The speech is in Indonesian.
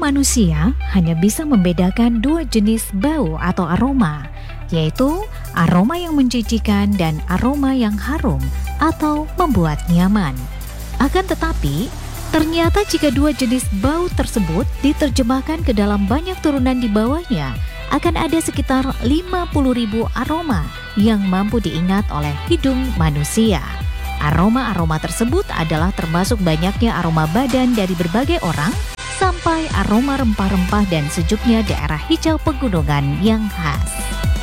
manusia hanya bisa membedakan dua jenis bau atau aroma, yaitu aroma yang menjijikan dan aroma yang harum atau membuat nyaman. Akan tetapi, ternyata jika dua jenis bau tersebut diterjemahkan ke dalam banyak turunan di bawahnya, akan ada sekitar 50.000 aroma yang mampu diingat oleh hidung manusia. Aroma-aroma tersebut adalah termasuk banyaknya aroma badan dari berbagai orang, sampai aroma rempah-rempah dan sejuknya daerah hijau pegunungan yang khas.